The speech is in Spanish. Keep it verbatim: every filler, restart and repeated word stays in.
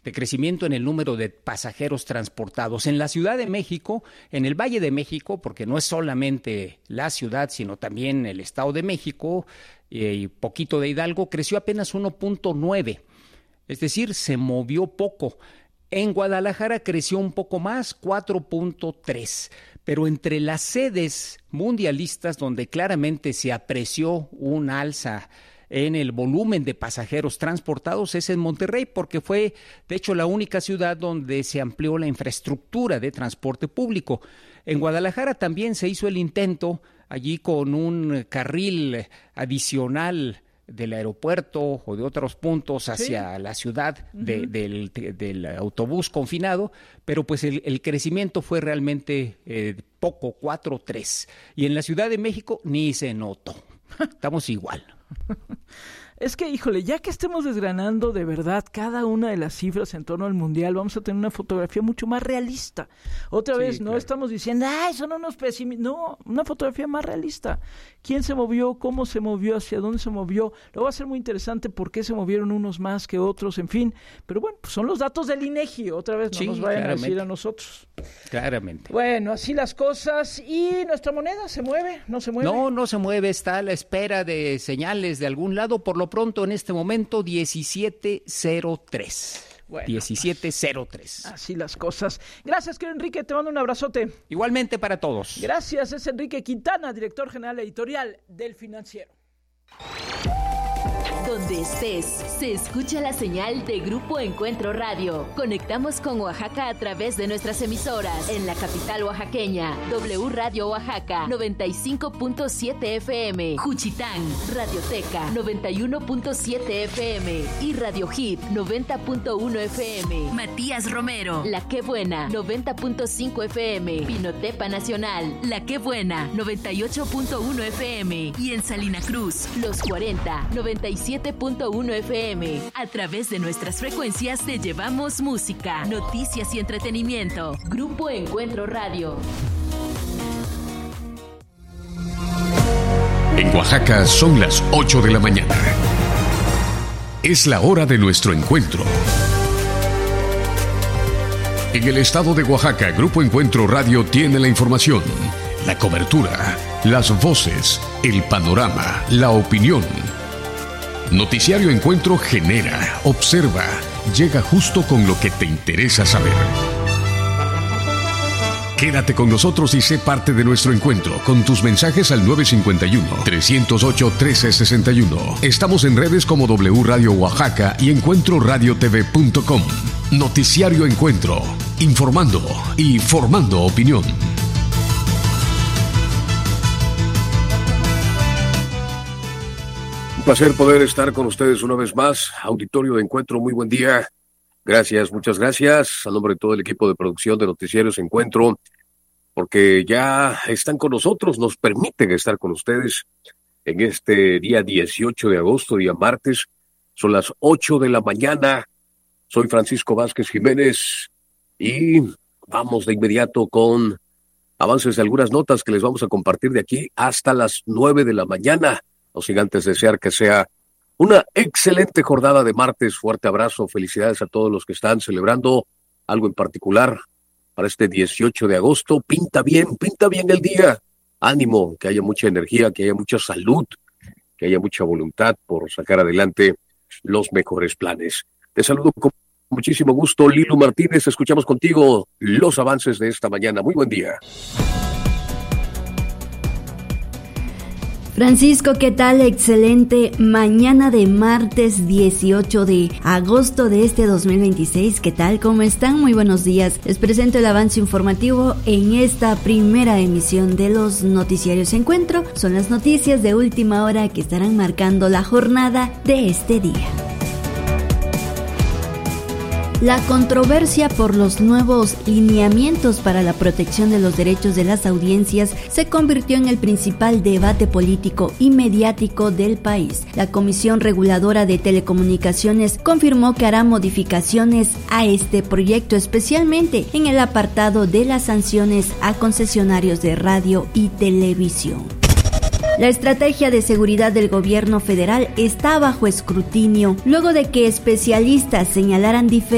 de crecimiento en el número de pasajeros transportados. En la Ciudad de México, en el Valle de México, porque no es solamente la ciudad, sino también el Estado de México eh, y poquito de Hidalgo, creció apenas uno punto nueve, es decir, se movió poco. En Guadalajara creció un poco más, cuatro punto tres, pero entre las sedes mundialistas donde claramente se apreció un alza en el volumen de pasajeros transportados es en Monterrey, porque fue de hecho la única ciudad donde se amplió la infraestructura de transporte público. En Guadalajara también se hizo el intento, allí con un carril adicional del aeropuerto o de otros puntos hacia sí. la ciudad de, uh-huh. del, de, del autobús confinado, pero pues el, el crecimiento fue realmente eh, poco, cuatro tres. Y en la Ciudad de México ni se notó. Estamos igual. Es que, híjole, ya que estemos desgranando de verdad cada una de las cifras en torno al Mundial, vamos a tener una fotografía mucho más realista. Otra sí, vez, no claro. estamos diciendo, ¡ay, son unos pesimistas! No, una fotografía más realista. ¿Quién se movió? ¿Cómo se movió? ¿Hacia dónde se movió? Lo va a ser muy interesante por qué se movieron unos más que otros, en fin. Pero bueno, pues son los datos del INEGI. Otra vez, no sí, nos vayan claramente. a decir a nosotros. Claramente. Bueno, así las cosas. ¿Y nuestra moneda se mueve? ¿No se mueve? No, no se mueve. Está a la espera de señales de algún lado. Por lo pronto, en este momento, diecisiete cero tres. Bueno, diecisiete cero tres. Así las cosas. Gracias, querido Enrique, te mando un abrazote. Igualmente para todos. Gracias, es Enrique Quintana, director general editorial del Financiero. Donde estés, se escucha la señal de Grupo Encuentro Radio. Conectamos con Oaxaca a través de nuestras emisoras. En la capital oaxaqueña, W Radio Oaxaca, noventa y cinco punto siete F M. Juchitán, Radioteca, noventa y uno punto siete F M. Y Radio Hit, noventa punto uno F M. Matías Romero, La Qué Buena, noventa punto cinco F M. Pinotepa Nacional, La Qué Buena, noventa y ocho punto uno F M. Y en Salina Cruz, Los cuarenta, noventa y siete punto uno F M. A través de nuestras frecuencias te llevamos música, noticias y entretenimiento. Grupo Encuentro Radio. En Oaxaca son las ocho de la mañana. Es la hora de nuestro encuentro. En el estado de Oaxaca, Grupo Encuentro Radio tiene la información, la cobertura, las voces, el panorama, la opinión. Noticiario Encuentro genera, observa, llega justo con lo que te interesa saber. Quédate con nosotros y sé parte de nuestro encuentro con tus mensajes al nueve cinco uno, tres cero ocho, uno tres seis uno. Estamos en redes como W Radio Oaxaca y encuentro radio t v punto com. Noticiario Encuentro, informando y formando opinión. Un placer poder estar con ustedes una vez más. Auditorio de Encuentro, muy buen día. Gracias, muchas gracias. A nombre de todo el equipo de producción de Noticiarios Encuentro, porque ya están con nosotros, nos permiten estar con ustedes en este día dieciocho de agosto, día martes. Son las ocho de la mañana. Soy Francisco Vázquez Jiménez y vamos de inmediato con avances de algunas notas que les vamos a compartir de aquí hasta las nueve de la mañana. No sin antes desear que sea una excelente jornada de martes. Fuerte abrazo, felicidades a todos los que están celebrando algo en particular para este dieciocho de agosto. Pinta bien, pinta bien el día. Ánimo, que haya mucha energía, que haya mucha salud, que haya mucha voluntad por sacar adelante los mejores planes. Te saludo con muchísimo gusto, Lilu Martínez. Escuchamos contigo los avances de esta mañana. Muy buen día. Francisco, ¿qué tal? Excelente mañana de martes dieciocho de agosto de este dos mil veintiséis. ¿Qué tal? ¿Cómo están? Muy buenos días. Les presento el avance informativo en esta primera emisión de los Noticiarios Encuentro. Son las noticias de última hora que estarán marcando la jornada de este día. La controversia por los nuevos lineamientos para la protección de los derechos de las audiencias se convirtió en el principal debate político y mediático del país. La Comisión Reguladora de Telecomunicaciones confirmó que hará modificaciones a este proyecto, especialmente en el apartado de las sanciones a concesionarios de radio y televisión. La estrategia de seguridad del gobierno federal está bajo escrutinio luego de que especialistas señalaran diferentes